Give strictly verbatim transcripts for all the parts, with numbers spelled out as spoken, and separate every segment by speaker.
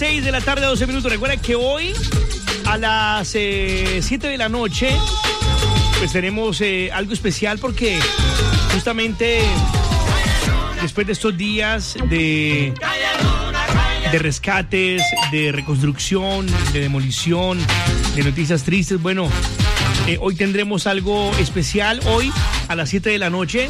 Speaker 1: seis de la tarde, doce minutos. Recuerda que hoy a las eh, siete de la noche pues tenemos eh, algo especial porque justamente después de estos días de, de rescates, de reconstrucción, de demolición, de noticias tristes, bueno, eh, hoy tendremos algo especial. Hoy a las siete de la noche,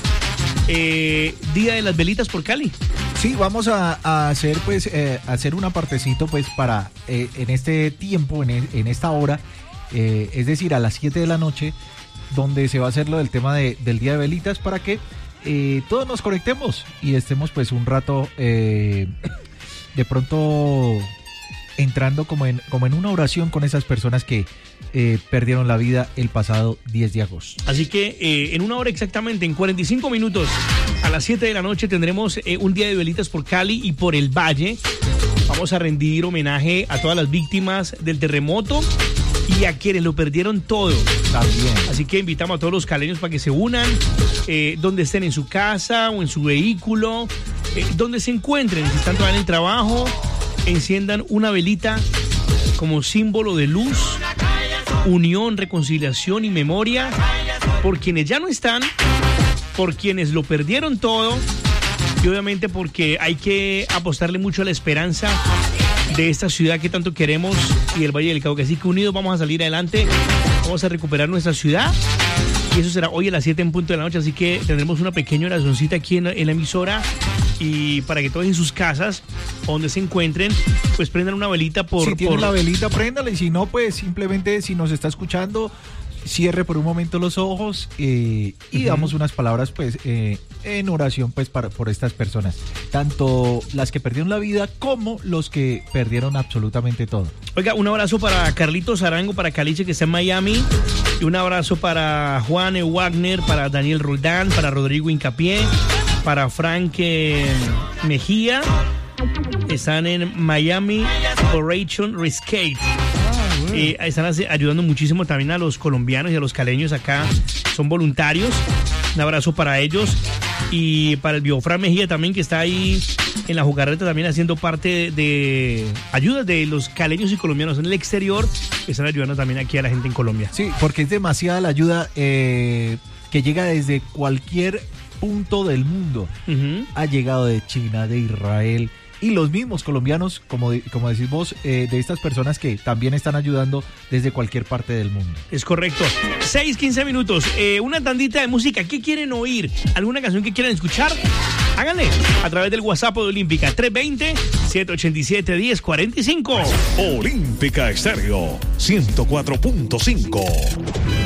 Speaker 1: eh, Día de las Velitas por Cali.
Speaker 2: Sí, vamos a, a hacer pues eh, hacer una partecito pues para eh, en este tiempo, en, en esta hora, eh, es decir, a las siete de la noche, donde se va a hacer lo del tema de, del Día de Velitas para que eh, todos nos conectemos y estemos pues un rato eh, de pronto entrando como en, como en una oración con esas personas que eh, perdieron la vida el pasado diez de agosto.
Speaker 1: Así que eh, en una hora exactamente, en cuarenta y cinco minutos, a las siete de la noche tendremos eh, un Día de Velitas por Cali y por el Valle. Vamos a rendir homenaje a todas las víctimas del terremoto y a quienes lo perdieron todo.
Speaker 2: También.
Speaker 1: Así que invitamos a todos los caleños para que se unan, eh, donde estén, en su casa o en su vehículo, eh, donde se encuentren, si están todavía en el trabajo, enciendan una velita como símbolo de luz, unión, reconciliación y memoria por quienes ya no están, por quienes lo perdieron todo y obviamente porque hay que apostarle mucho a la esperanza de esta ciudad que tanto queremos y el Valle del Cauca. Así que unidos vamos a salir adelante, vamos a recuperar nuestra ciudad y eso será hoy a las siete en punto de la noche. Así que tendremos una pequeña oracioncita aquí en la, en la emisora y para que todos en sus casas, donde se encuentren, pues prendan una velita por...
Speaker 2: Si tienen
Speaker 1: por...
Speaker 2: la velita, préndala, y si no, pues simplemente si nos está escuchando, cierre por un momento los ojos eh, y uh-huh. damos unas palabras pues eh, en oración pues para, por estas personas, tanto las que perdieron la vida como los que perdieron absolutamente todo.
Speaker 1: Oiga, un abrazo para Carlitos Arango, para Caliche que está en Miami, y un abrazo para Juan E. Wagner, para Daniel Roldán, para Rodrigo Incapié, para Frank eh, Mejía. Están en Miami Operation Rescate. Eh, están ayudando muchísimo también a los colombianos y a los caleños acá, son voluntarios. Un abrazo para ellos y para el Biofran Mejía también, que está ahí en la jugarreta también haciendo parte de, de ayudas de los caleños y colombianos en el exterior, que están ayudando también aquí a la gente en Colombia.
Speaker 2: Sí, porque es demasiada la ayuda eh, que llega desde cualquier punto del mundo. Uh-huh. Ha llegado de China, de Israel, y los mismos colombianos, como, de, como decís vos, eh, de estas personas que también están ayudando desde cualquier parte del mundo.
Speaker 1: Es correcto. seis, quince minutos. Eh, una tandita de música. ¿Qué quieren oír? ¿Alguna canción que quieran escuchar? Háganle a través del WhatsApp de Olímpica. tres dos cero, siete ocho siete, uno cero cuatro cinco.
Speaker 3: Olímpica Estéreo ciento cuatro punto cinco.